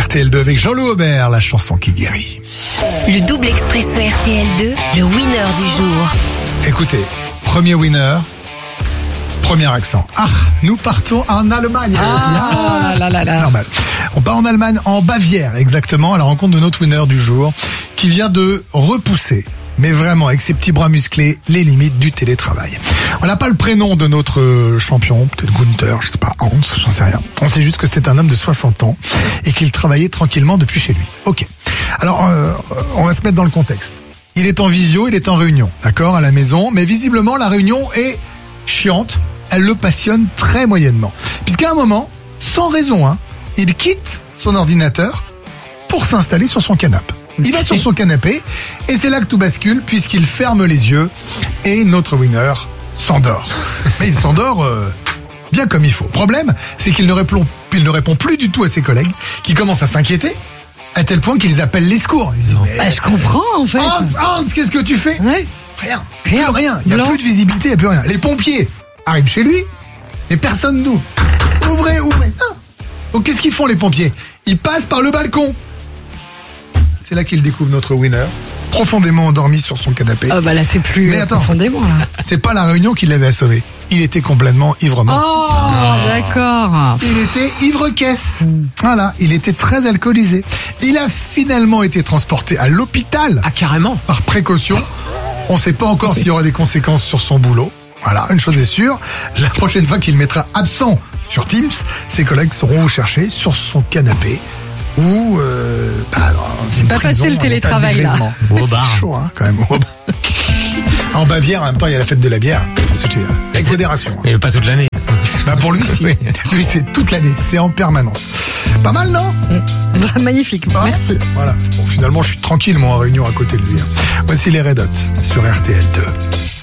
RTL2 avec Jean-Loup Aubert, la chanson qui guérit. Le double expresso RTL2, le winner du jour. Écoutez, premier winner, premier accent. Nous partons en Allemagne. Normal. On part en Allemagne, en Bavière exactement, à la rencontre de notre winner du jour, qui vient de repousser, mais vraiment avec ses petits bras musclés, les limites du télétravail. On n'a pas le prénom de notre champion, peut-être Gunther, je sais pas, Hans, j'en sais rien. On sait juste que c'est un homme de 60 ans et qu'il travaillait tranquillement depuis chez lui. Ok. Alors, on va se mettre dans le contexte. Il est en visio, il est en réunion, d'accord, à la maison, mais visiblement la réunion est chiante, elle le passionne très moyennement. Puisqu'à un moment, sans raison, il quitte son ordinateur pour s'installer sur son canapé. Il va sur son canapé et c'est là que tout bascule puisqu'il ferme les yeux et notre winner s'endort. Mais il s'endort bien comme il faut. Problème, c'est qu'il ne répond plus du tout à ses collègues qui commencent à s'inquiéter à tel point qu'ils appellent les secours. Ils disent, je comprends en fait. Hans, qu'est-ce que tu fais ? Ouais. Rien. Il n'y a plus de visibilité, il n'y a plus rien. Les pompiers arrivent chez lui et personne n'ouvre. Ouvrez. Donc qu'est-ce qu'ils font les pompiers ? Ils passent par le balcon. C'est là qu'il découvre notre winner, profondément endormi sur son canapé. Là c'est plus Mais attends, profondément là. C'est pas la réunion qui l'avait assommé. Il était complètement ivre-mort. D'accord. Il était ivre-caisse. Voilà, il était très alcoolisé. Il a finalement été transporté à l'hôpital. Ah, carrément. Par précaution. On sait pas encore s'il y aura des conséquences sur son boulot. Voilà, une chose est sûre, la prochaine fois qu'il mettra absent sur Teams, ses collègues sauront où chercher sur son canapé. Ou c'est pas facile le télétravail là. C'est chaud quand même. En Bavière, en même temps, il y a la fête de la bière. C'est la modération. Mais pas toute l'année. Pour lui, si. Lui, c'est toute l'année. C'est en permanence. Pas mal, non ? Magnifique, merci. Voilà. Bon, finalement, je suis tranquille, moi, en réunion à côté de lui. Voici les Red Hot sur RTL2.